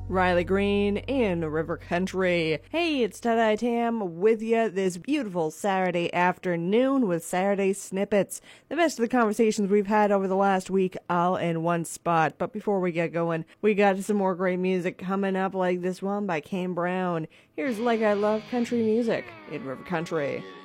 Riley Green in River Country. Hey, it's Tie-Dye Tam with you this beautiful Saturday afternoon with Saturday Snippets. The best of the conversations we've had over the last week all in one spot. But before we get going, we got some more great music coming up like this one by Kane Brown. Here's Like I Love Country Music in River Country.